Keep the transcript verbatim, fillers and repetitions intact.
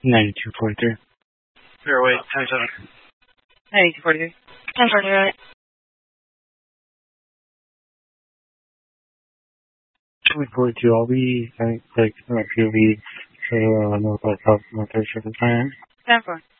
ninety-two forty-three. Fairway, ten seven. ninety-two forty-three. ten forty-three. twenty forty-two, I'll be, I think, like, a few weeks, so, uh, no, that's up, my third shift is fine. ten four.